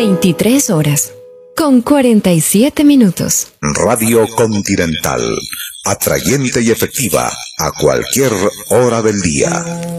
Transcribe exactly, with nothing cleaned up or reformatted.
veintitrés horas, con cuarenta y siete minutos. Radio Continental, atrayente y efectiva a cualquier hora del día.